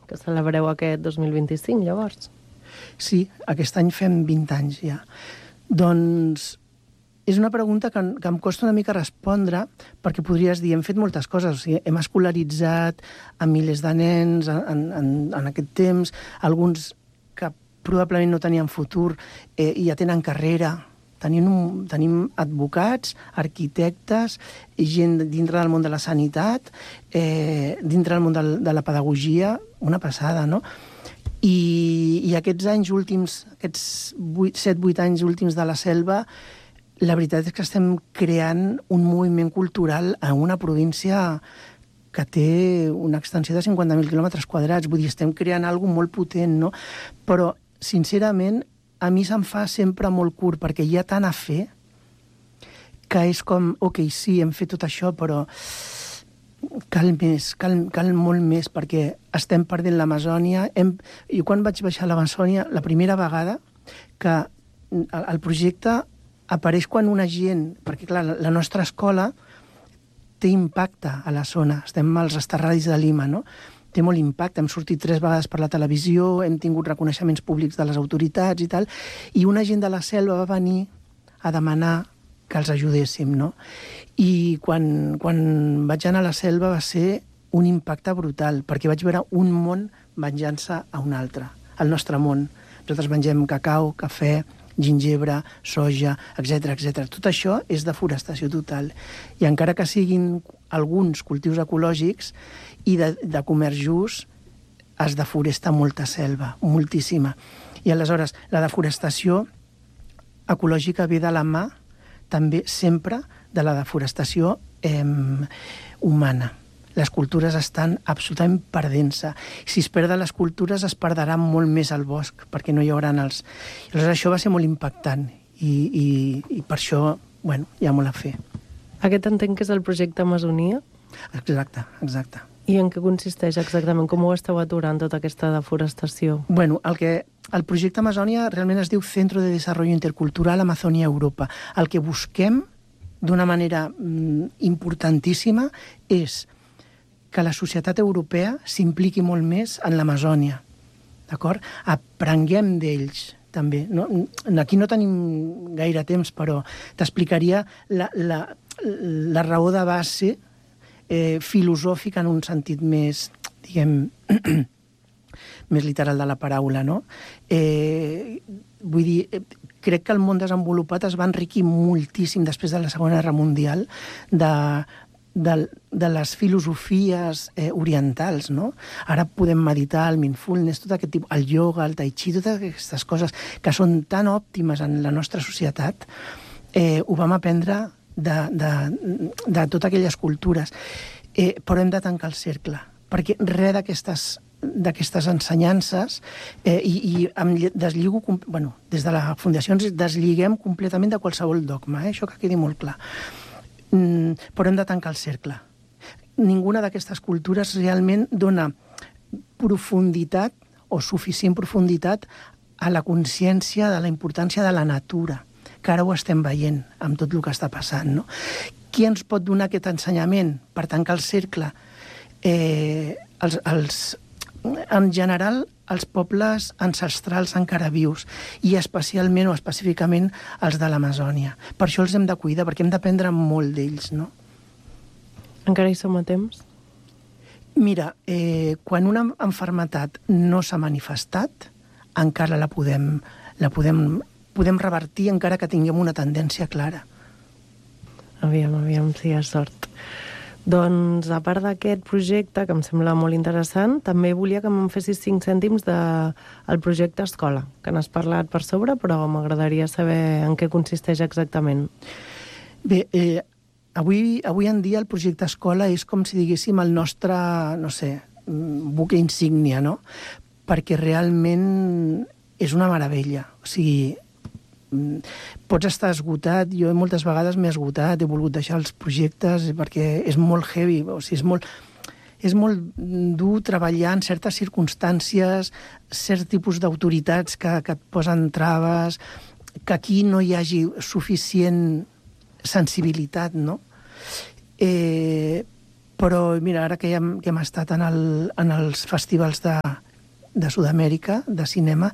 que celebreu aquest 2025, llavors. Sí, aquest any fem 20 anys ja. Doncs és una pregunta que em costa una mica respondre, perquè podries dir, hem fet moltes coses, o sigui, hem escolaritzat a milers de nens en aquest temps, alguns que probablement no tenien futur i ja tenen carrera. Tenim advocats, arquitectes, gent dintre del món de la sanitat, dintre del món de la pedagogia, una passada, no? I aquests anys últims, aquests 7-8 anys últims de la Selva, la veritat és que estem creant un moviment cultural en una província que té una extensió de 50.000 quilòmetres quadrats. Vull dir, estem creant alguna cosa molt potent, no? Però, sincerament, a mi se'm fa sempre molt curt, perquè hi ha tant a fer que és com, ok, sí, hem fet tot això, però cal més, cal molt més, perquè estem perdent l'Amazònia. Jo quan vaig baixar a l'Amazònia, la primera vegada que el projecte apareix quan una gent... Perquè, clar, la nostra escola té impacte a la zona. Estem als Esterradis de Lima, no? Té molt impacte. Hem sortit 3 vegades per la televisió, hem tingut reconeixements públics de les autoritats i tal, i una gent de la Selva va venir a demanar que els ajudéssim, no? I quan vaig anar a la Selva va ser un impacte brutal, perquè vaig veure un món venjant-se a un altre, el nostre món. Nosaltres mengem cacau, cafè, gingebre, soja, etc etc. Tot això és deforestació total. I encara que siguin alguns cultius ecològics i de comerç just, es deforesta molta selva, moltíssima. I aleshores la deforestació ecològica ve de la mà també sempre de la deforestació humana. Les cultures estan absolutament perdent-se. Si es perden les cultures, es perdrà molt més el bosc, perquè no hi haurà els... Aleshores, això va ser molt impactant i per això, bueno, hi ha molt a fer. Aquest entenc que és el projecte Amazonia? Exacte, exacte. I en què consisteix exactament? Com ho esteu aturant, tota aquesta deforestació? Bueno, el projecte Amazònia realment es diu Centro de Desarrollo Intercultural Amazonia Europa. El que busquem d'una manera importantíssima és que la societat europea s'impliqui molt més en l'Amazònia, d'acord? Aprenguem d'ells, també. No, aquí no tenim gaire temps, però t'explicaria la raó de base filosòfica en un sentit més, diguem, més literal de la paraula, no? Vull dir, crec que el món desenvolupat es va enriquir moltíssim després de la Segona Guerra Mundial de les filosofies orientals, no? Ara podem meditar el mindfulness, tot aquest tipus, el ioga, el tai chi, totes aquestes coses que són tan òptimes en la nostra societat, ho vam aprendre de totes aquelles cultures. Però hem de tancar el cercle, perquè res d'aquestes ensenyances i em deslligo, bueno, des de la Fundació ens desliguem completament de qualsevol dogma, això que quedi molt clar. Però hem de tancar el cercle. Ninguna d'aquestes cultures realment dona profunditat o suficient profunditat a la consciència de la importància de la natura, que ara ho estem veient amb tot el que està passant, no? Qui ens pot donar aquest ensenyament per tancar el cercle? En general, els pobles ancestrals encara vius, i especialment o específicament els de l'Amazònia. Per això els hem de cuidar, perquè hem d'aprendre molt d'ells, no? Encara hi som a temps? Mira, quan una malaltia no s'ha manifestat, encara la podem revertir, encara que tinguem una tendència clara. Aviam si hi ha sort. Doncs, a part d'aquest projecte, que em sembla molt interessant, també volia que me'n fessis 5 cèntims del projecte Escola, que n'has parlat per sobre, però m'agradaria saber en què consisteix exactament. Bé, avui en dia el projecte Escola és com si diguéssim el nostre, no sé, buque insígnia, no? Perquè realment és una meravella. O sigui, pots estar esgotat, jo moltes vegades m'he esgotat, he volgut deixar els projectes perquè és molt heavy, o sigui, és molt dur treballar en certes circumstàncies, certs tipus d'autoritats que et posen traves, que aquí no hi hagi suficient sensibilitat, no? Però mira, ara que hem estat en els festivals de Sud-amèrica, de cinema,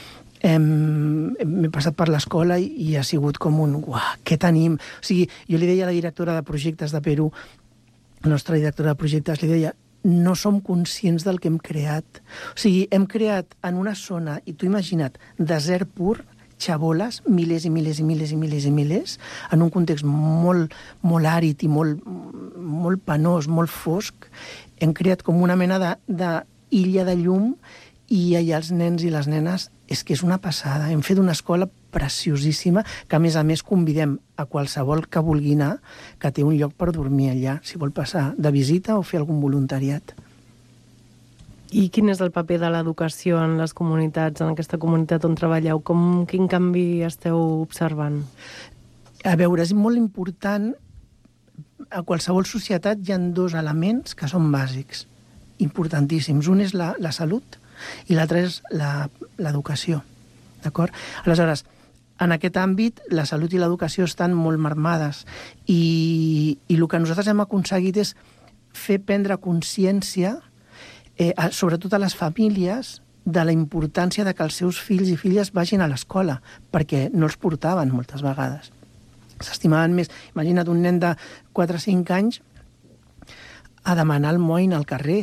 m'he passat per l'escola i ha sigut com un uah, què tenim? O sigui, jo li deia a la directora de projectes de Perú, la nostra directora de projectes, li deia, no som conscients del que hem creat. O sigui, hem creat en una zona, i tu imagina't, desert pur, xaboles, milers i milers i milers i milers i milers, en un context molt, molt àrid i molt penós, molt fosc. Hem creat com una mena d'illa de llum i allà els nens i les nenes és que és una passada. Hem fet una escola preciosíssima que, a més, convidem a qualsevol que vulgui anar, que té un lloc per dormir allà, si vol passar de visita o fer algun voluntariat. I quin és el paper de l'educació en les comunitats, en aquesta comunitat on treballeu? Quin canvi esteu observant? A veure, és molt important. A qualsevol societat hi ha dos elements que són bàsics, importantíssims. Un és la salut i l'altre és l'educació. D'acord? Aleshores, en aquest àmbit, la salut i l'educació estan molt marmades i el que nosaltres hem aconseguit és fer prendre consciència sobretot a les famílies, de la importància de que els seus fills i filles vagin a l'escola, perquè no els portaven moltes vegades. S'estimaven més. Imagina't un nen de 4 o 5 anys a demanar almoina al carrer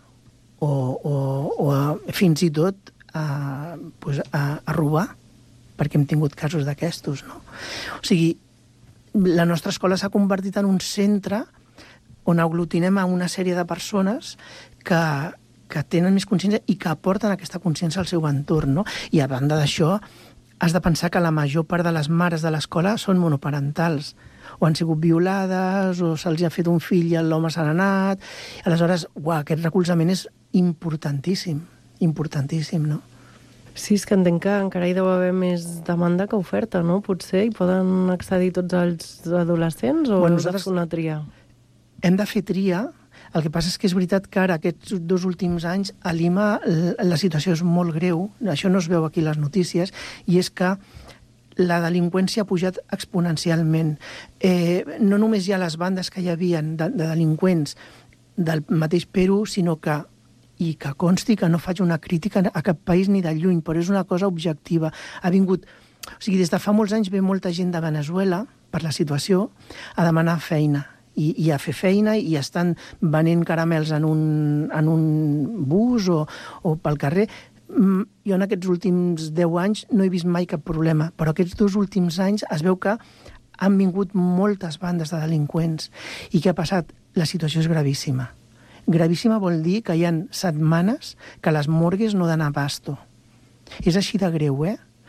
o fins i tot a robar, perquè hem tingut casos d'aquestos, no? O sigui, la nostra escola s'ha convertit en un centre on aglutinem a una sèrie de persones que tenen més consciència i que aporten aquesta consciència al seu entorn, no? I a banda d'això, has de pensar que la major part de les mares de l'escola són monoparentals, o han sigut violades, o se'ls ha fet un fill i l'home se n'ha anat. Aleshores, aquest recolzament és importantíssim, no? Sí, és que entenc que encara hi deu haver més demanda que oferta, no? Potser hi poden accedir tots els adolescents o heu de fer una tria? Hem de fer tria. El que passa és que és veritat que ara, aquests 2 últims anys, a Lima la situació és molt greu, això no es veu aquí a les notícies, i és que la delinqüència ha pujat exponencialment. No només hi ha les bandes que hi havia de delinqüents del mateix Perú, sinó que, i que consti que no faig una crítica a cap país ni de lluny, però és una cosa objectiva. Ha vingut, o sigui, des de fa molts anys ve molta gent de Venezuela, per la situació, a demanar feina. I a fer feina i estan venent caramels en un bus o pel carrer. Jo en aquests últims 10 anys no he vist mai cap problema, però aquests 2 últims anys es veu que han vingut moltes bandes de delinqüents. I què ha passat? La situació és gravíssima. Gravíssima vol dir que hi ha setmanes que les morgues no donen abasto. És així de greu,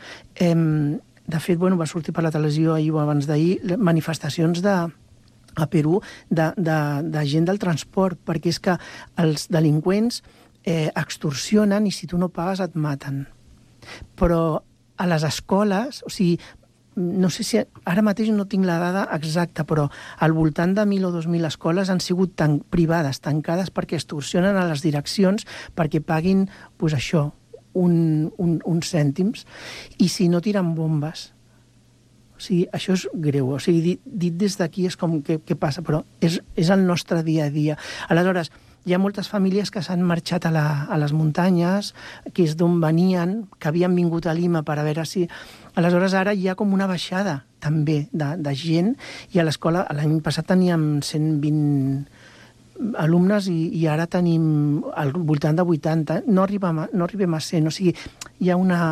De fet, va sortir per la televisió ahir o abans d'ahir manifestacions a Perú de gent del transport, perquè és que els delinqüents extorsionen i si tu no pagues et maten. Però a les escoles, o sigui, no sé si ara mateix no tinc la dada exacta, però al voltant de 1.000 o 2.000 escoles han sigut privades, tancades, perquè extorsionen a les direccions perquè paguin, això, uns cèntims, i si no tiren bombes. O sigui, això és greu. O sigui, dit des d'aquí és com què passa, però és el nostre dia a dia. Aleshores, hi ha moltes famílies que s'han marxat a les muntanyes, que és d'on venien, que havien vingut a Lima per a veure si... Aleshores, ara hi ha com una baixada, també, de gent, i a l'escola, l'any passat teníem 120 alumnes i ara tenim al voltant de 80. No arribem a 100, o sigui, hi ha una...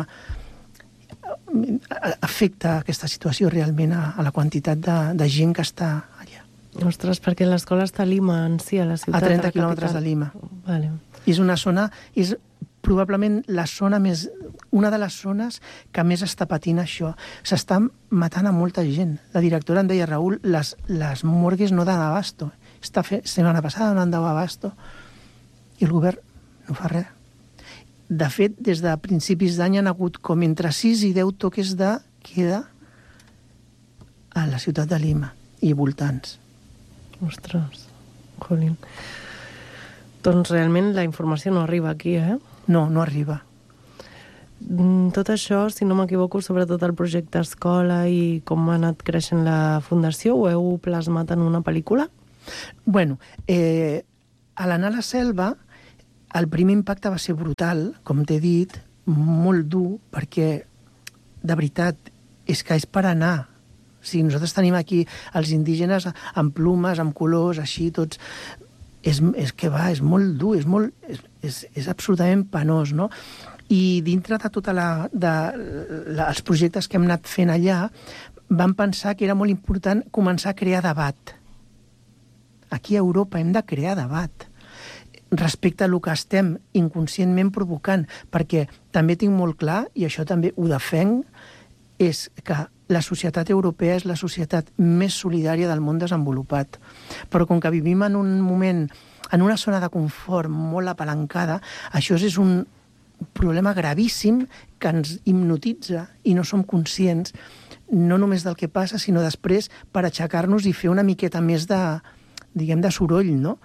afecta aquesta situació realment a la quantitat de gent que està allà. Ostres, perquè l'escola està a Lima, en si, a la ciutat. A 30 quilòmetres de Lima. Vale. I és una zona, és probablement la zona més, una de les zones que més està patint això. S'està matant a molta gent. La directora em deia, Raül, les morgues no dan abasto. Setmana passada no han dado abasto. I el govern no fa res. De fet, des de principis d'any han hagut com entre 6 i 10 toques de queda a la ciutat de Lima i voltants. Ostres, jolín. Doncs realment la informació no arriba aquí, No arriba. Tot això, si no m'equivoco, sobretot el projecte Escola i com ha anat creixent la fundació, ho heu plasmat en una pel·lícula? Bueno, a l'anar a la selva, el primer impacte va ser brutal, com t'he dit, molt dur, perquè, de veritat, és que és per anar. O sigui, nosaltres tenim aquí els indígenes amb plumes, amb colors, així, tots... És molt dur, és absolutament penós, no? I dintre de tots els projectes que hem anat fent allà, vam pensar que era molt important començar a crear debat. Aquí a Europa hem de crear debat respecte a el que estem inconscientment provocant, perquè també tinc molt clar, i això també ho defenc, és que la societat europea és la societat més solidària del món desenvolupat. Però com que vivim en un moment, en una zona de confort molt apalancada, això és un problema gravíssim que ens hipnotitza i no som conscients no només del que passa, sinó després per aixecar-nos i fer una miqueta més de, diguem, de soroll, no?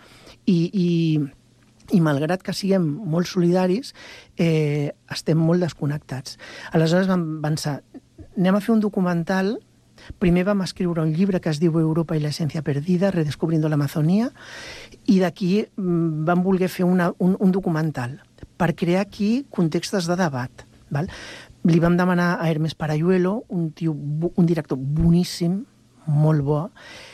I malgrat que siguem molt solidaris, estem molt desconnectats. Aleshores vam pensar, anem a fer un documental. Primer vam escriure un llibre que es diu Europa y la esencia perdida, redescubriendo la Amazonía, i d'aquí vam voler fer un documental per crear aquí contextes de debat. Val? Li vam demanar a Hermes Parayuelo, un director boníssim, molt bo,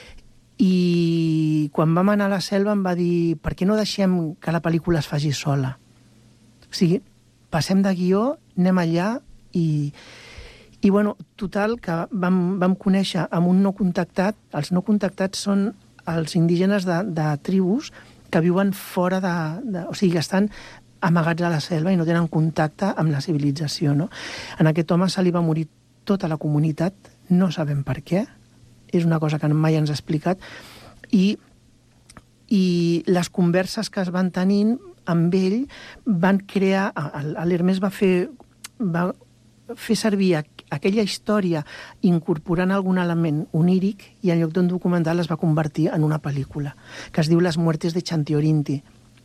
i quan vam anar a la selva em va dir per què no deixem que la pel·lícula es faci sola? O sigui, passem de guió, anem allà i bueno, total, que vam conèixer amb un no contactat. Els no contactats són els indígenes de tribus que viuen fora o sigui, que estan amagats a la selva i no tenen contacte amb la civilització, no? En aquest home se li va morir tota la comunitat, no sabem per què, és una cosa que mai ens ha explicat, i les converses que es van tenint amb ell van crear... L'Hermès va fer servir aquella història incorporant algun element oníric i en lloc d'un documental es va convertir en una pel·lícula que es diu Les muertes de Chanti-Orinti.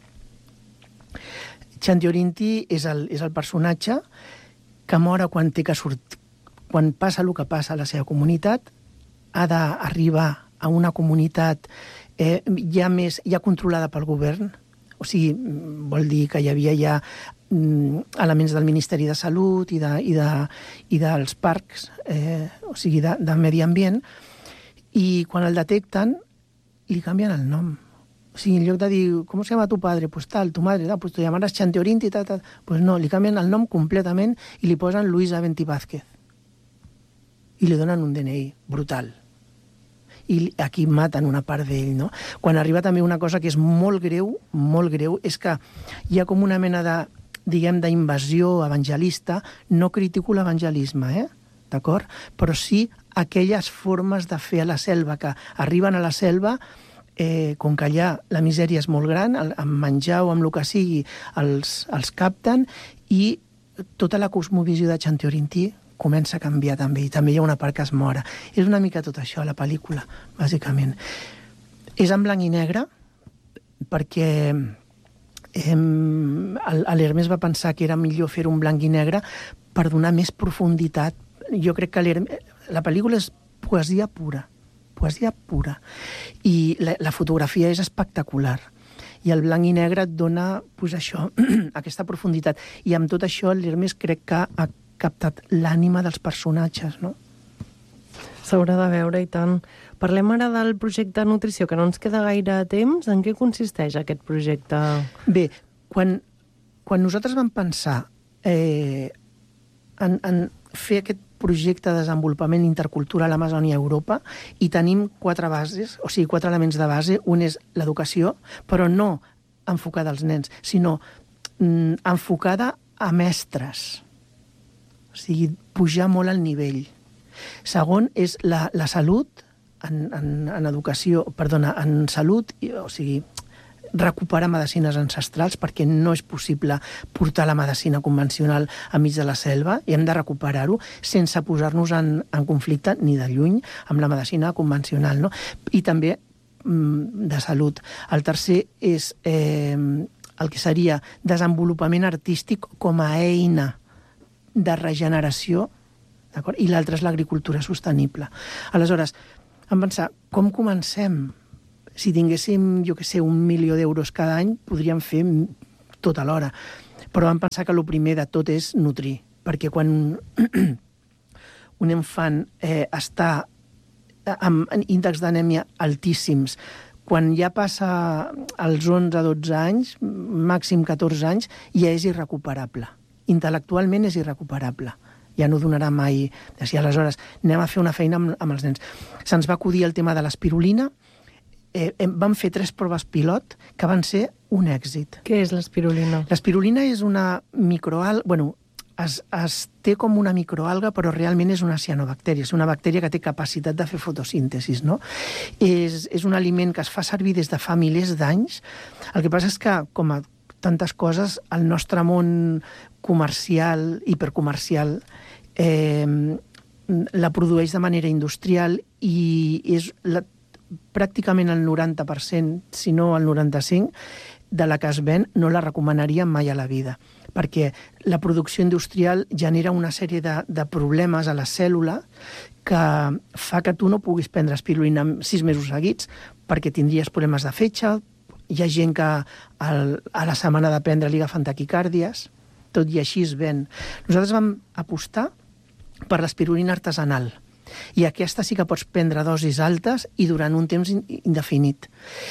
Chanti-Orinti és el personatge que mor quan passa el que passa a la seva comunitat, ha d'arribar a una comunitat ja controlada pel govern, o sigui, vol dir que hi havia ja elements del Ministeri de Salut i dels parcs, o sigui, de medi ambient, i quan el detecten li canvien el nom. O sigui, en lloc de dir, ¿cómo se llama tu padre? Pues tal, tu madre, pues te llamarás Chanti-Orinti, tal. Pues no, li canvien el nom completament i li posen Luis Aventi Vázquez. I li donen un DNI brutal. I aquí maten una part d'ell, no? Quan arriba també una cosa que és molt greu, és que hi ha com una mena de, diguem, d'invasió evangelista. No critico l'evangelisme, d'acord? Però sí aquelles formes de fer a la selva, que arriben a la selva, com que allà la misèria és molt gran, amb menjar o amb el que sigui, els capten, i tota la cosmovisió de Chanti-Orinti comença a canviar també, i també hi ha una part que es mora. És una mica tot això, la pel·lícula, bàsicament. És en blanc i negre, perquè l'Hermès va pensar que era millor fer-ho en blanc i negre per donar més profunditat. Jo crec que la pel·lícula és poesia pura, i la fotografia és espectacular. I el blanc i negre et dona, doncs això, aquesta profunditat. I amb tot això l'Hermès crec que ha captat l'ànima dels personatges, no? S'haurà de veure, i tant. Parlem ara del projecte de nutrició, que no ens queda gaire temps. En què consisteix aquest projecte? Bé, quan nosaltres vam pensar en fer aquest projecte de desenvolupament intercultural a Amazònia i Europa, i tenim 4 bases, o sigui, 4 elements de base. Un és l'educació, però no enfocada als nens, sinó enfocada a mestres. O sigui, pujar molt al nivell. Segon és la salut en educació, perdona, en salut, o sigui, recuperar medicines ancestrals, perquè no és possible portar la medicina convencional enmig de la selva, i hem de recuperar-ho sense posar-nos en conflicte ni de lluny amb la medicina convencional, no? I també de salut. El tercer és el que seria desenvolupament artístic com a eina de regeneració, d'acord? I l'altre és l'agricultura sostenible. Aleshores, vam pensar, com comencem? Si tinguéssim, jo què sé, 1 milió d'euros cada any, podríem fer tot alhora. Però vam pensar que el primer de tot és nutrir, perquè quan un infant està amb índexs d'anèmia altíssims, quan ja passa als 11-12 anys, màxim 14 anys, ja és irrecuperable. Intel·lectualment és irrecuperable. Ja no donarà mai... I aleshores anem a fer una feina amb els nens. Se'ns va acudir el tema de l'espirulina. Vam fer 3 proves pilot que van ser un èxit. Què és l'espirulina? L'espirulina és una microalga... Bueno, es té com una microalga, però realment és una cianobactèria. És una bactèria que té capacitat de fer fotosíntesi, no? És un aliment que es fa servir des de fa milers d'anys. El que passa és que, com a tantes coses, el nostre món comercial, hipercomercial, la produeix de manera industrial i és pràcticament el 90%, si no el 95%, de la que es ven no la recomanaria mai a la vida, perquè la producció industrial genera una sèrie de problemes a la cèl·lula que fa que tu no puguis prendre espirulina 6 mesos seguits perquè tindries problemes de fetge. Hi ha gent que a la setmana de prendre li agafen taquicàrdies, tot i així es ven. Nosaltres vam apostar per l'espirulina artesanal, i aquesta sí que pots prendre dosis altes i durant un temps indefinit.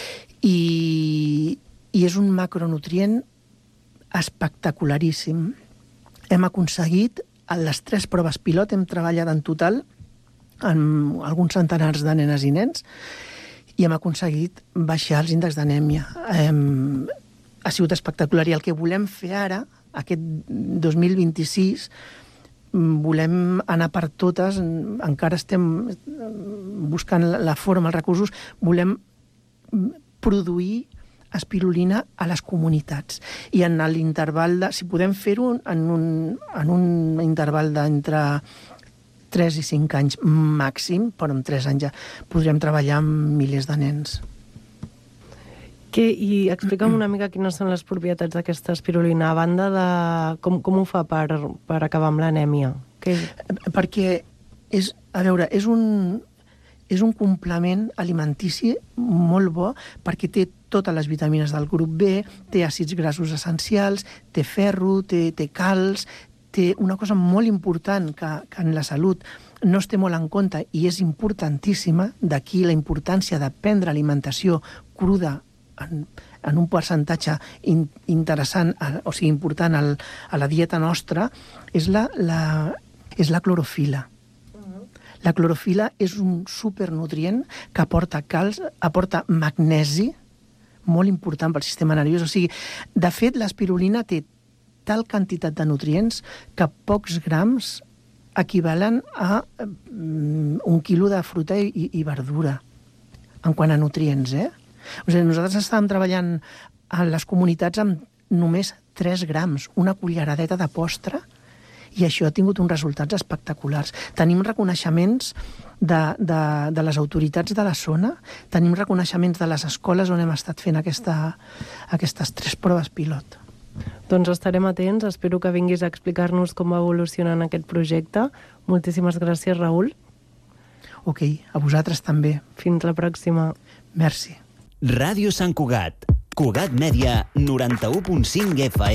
I és un macronutrient espectacularíssim. Hem aconseguit, a les 3 proves pilot, hem treballat en total amb alguns centenars de nenes i nens i hem aconseguit baixar els índexs d'anèmia. Ha sigut espectacular. I el que volem fer ara, aquest 2026, volem anar per totes, encara estem buscant la forma, els recursos, volem produir espirulina a les comunitats. I en l'interval si podem fer-ho en un interval d'entre 3 i 5 anys màxim, però en 3 anys ja podrem treballar amb milers de nens. I explica'm una mica quines són les propietats d'aquesta espirulina, a banda de... Com ho fa per acabar amb l'anèmia? Perquè, és un complement alimentici molt bo perquè té totes les vitamines del grup B, té àcids grassos essencials, té ferro, té calç, té una cosa molt important que en la salut no es té molt en compte i és importantíssima, d'aquí la importància de prendre alimentació cruda en un percentatge interessant, o sigui, important a la dieta nostra, és la clorofila. La clorofila és un supernutrient que aporta calç, aporta magnesi, molt important pel sistema nerviós. O sigui, de fet, l'espirulina té tal quantitat de nutrients que pocs grams equivalen a 1 quilo de fruita i verdura, en quant a nutrients, O sigui, nosaltres estàvem treballant a les comunitats amb només 3 grams, una culleradeta de postre, i això ha tingut uns resultats espectaculars. Tenim reconeixements de les autoritats de la zona, tenim reconeixements de les escoles on hem estat fent aquestes 3 proves pilot. Doncs estarem atents, espero que vinguis a explicar-nos com va evolucionant aquest projecte. Moltíssimes gràcies, Raül. Ok, a vosaltres també. Fins la pròxima. Merci. Ràdio Sant Cugat. Cugat Mèdia, 91.5 FM.